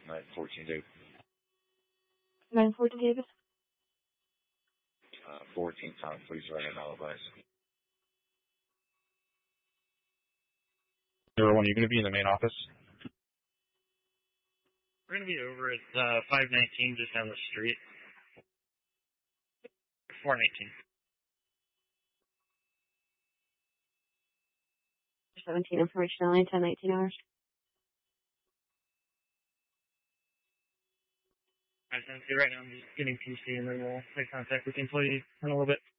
914 David. 914 Davis. 14 Tom, please write an alibis. 01, you're going to be in the main office? We're going to be over at 519 just down the street. 419. 17 information line, 10-19 hours. Alright, sounds good. Right now I'm just getting PC and then we'll make contact with the employee in a little bit.